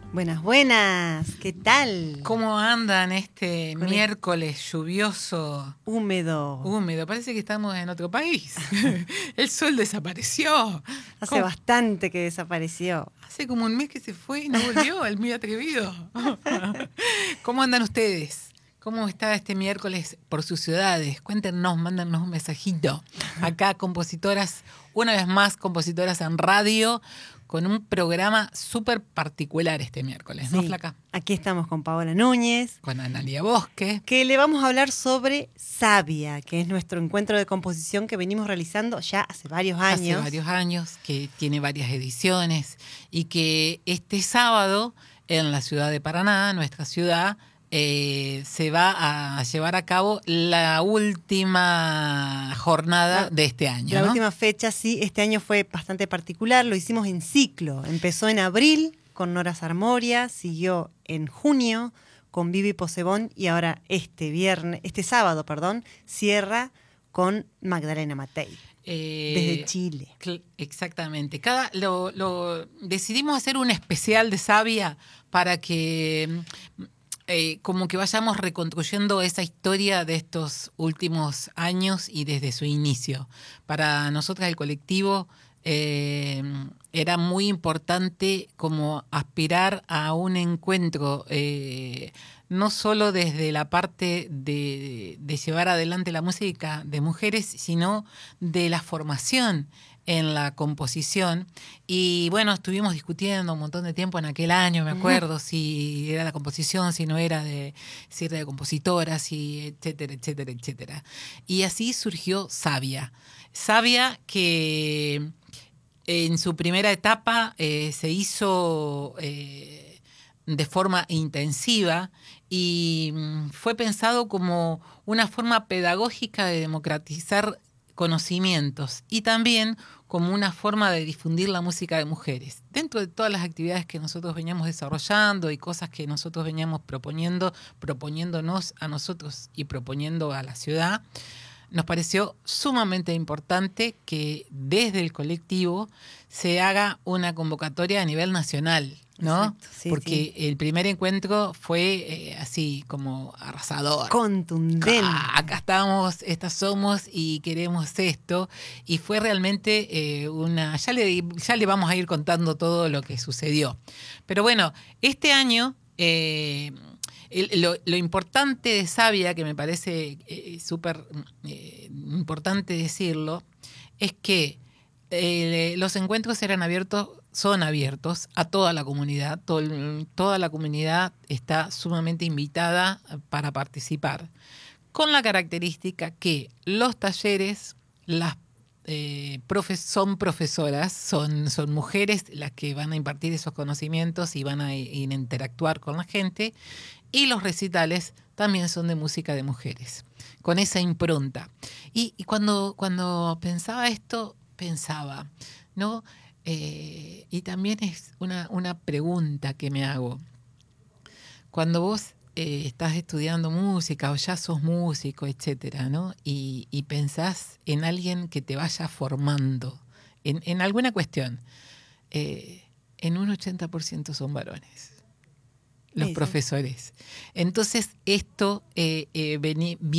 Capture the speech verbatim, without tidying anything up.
Buenas, buenas, ¿qué tal? ¿Cómo andan este Con el- miércoles lluvioso, Húmedo. húmedo? Parece que estamos en otro país. El sol desapareció. Hace ¿Cómo? bastante que desapareció. Hace como un mes que se fue y no volvió, el muy atrevido. ¿Cómo andan ustedes? ¿Cómo está este miércoles por sus ciudades? Cuéntenos, mándanos un mensajito. Acá, compositoras, una vez más, compositoras en radio, con un programa súper particular este miércoles, ¿no, Sí, Flaca? aquí estamos con Paola Núñez, Con Analia Bosque. que le vamos a hablar sobre Sabia, que es nuestro encuentro de composición que venimos realizando ya hace varios años. Hace varios años, que tiene varias ediciones y que este sábado en la ciudad de Paraná, nuestra ciudad, eh, se va a llevar a cabo la última jornada La- de este año. La ¿no? última fecha, sí, este año fue bastante particular, lo hicimos en ciclo. Empezó en abril con Nora Sarmoria, siguió en junio con Vivi Posebón y ahora este viernes, este sábado, perdón, cierra con Magdalena Matei, Eh, desde Chile. cl- Exactamente. Cada, lo, lo- decidimos hacer un especial de Sabia para que mm, eh, como que vayamos reconstruyendo esa historia de estos últimos años y desde su inicio. Para nosotras el colectivo eh, era muy importante como aspirar a un encuentro eh, no solo desde la parte de, de llevar adelante la música de mujeres, sino de la formación en la composición. Y bueno, estuvimos discutiendo un montón de tiempo en aquel año, me acuerdo, uh-huh. si era la composición, si no era de, si era de compositoras, si etcétera, etcétera, etcétera. Y así surgió Sabia. Sabia que en su primera etapa eh, se hizo eh, de forma intensiva y fue pensado como una forma pedagógica de democratizar conocimientos y también como una forma de difundir la música de mujeres. Dentro de todas las actividades que nosotros veníamos desarrollando y cosas que nosotros veníamos proponiendo, proponiéndonos a nosotros y proponiendo a la ciudad, nos pareció sumamente importante que desde el colectivo se haga una convocatoria a nivel nacional, ¿no? Exacto, sí, porque sí. el primer encuentro fue eh, así como arrasador. Contundente. Ah, acá estamos, estas somos y queremos esto. Y fue realmente eh, una... Ya le, ya le vamos a ir contando todo lo que sucedió. Pero bueno, este año... Eh, El, lo, lo importante de Sabia, que me parece eh, súper eh, importante decirlo, es que eh, los encuentros eran abiertos, son abiertos a toda la comunidad. Todo, toda la comunidad está sumamente invitada para participar, con la característica que los talleres, las Eh, profe- son profesoras, son, son mujeres las que van a impartir esos conocimientos y van a, a interactuar con la gente, y los recitales también son de música de mujeres, con esa impronta. Y, y cuando, cuando pensaba esto, pensaba, ¿no? Eh, y también es una, una pregunta que me hago. Cuando vos eh, estás estudiando música o ya sos músico, etcétera, ¿no? Y, y pensás en alguien que te vaya formando en, en alguna cuestión, eh, en un ochenta por ciento son varones, los Sí, sí. profesores. Entonces, esto eh, eh, vení,